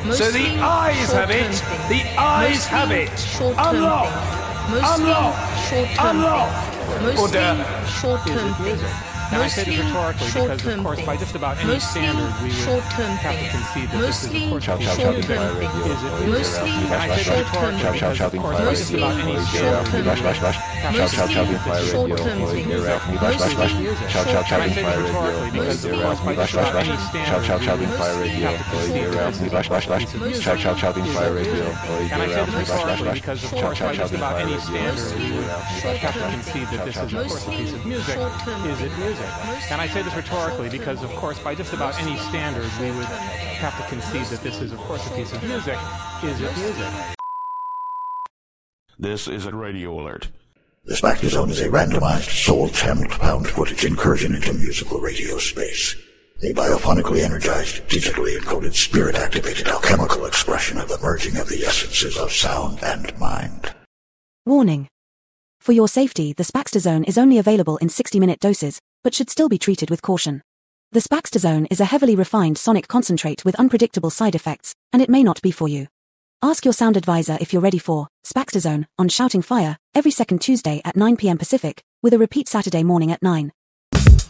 So the eyes have it. The eyes have it. Unlock. Unlock. Unlock. Order. Short-term things. Now I say this rhetorically because, of course, by just about any standard, we would have to concede that this is, of course, a piece of music. And I say this rhetorically because, of course, by just about any standard, we would have to concede that this is, of course, a piece of music. And I say this rhetorically because, of course, by just about any standard, we would have to concede that this is, of course, a piece of music. And I say this rhetorically because, of course, by just about any standard, we would have to concede that this is, of course, a piece of music. Is it music? And I say this rhetorically because, of course, by just about any standard, we would have to concede that this is, of course, a piece of music. Is it music? This is a radio alert. The Spactor Zone is a randomized, soul-channeled found footage incursion into musical radio space. A biophonically energized, digitally encoded, spirit-activated alchemical expression of the merging of the essences of sound and mind. Warning. For your safety, the Spactor Zone is only available in 60-minute doses, but should still be treated with caution. The Spactor Zone is a heavily refined sonic concentrate with unpredictable side effects, and it may not be for you. Ask your sound advisor if you're ready for Spactor Zone on Shouting Fire every second Tuesday at 9 p.m. Pacific, with a repeat Saturday morning at 9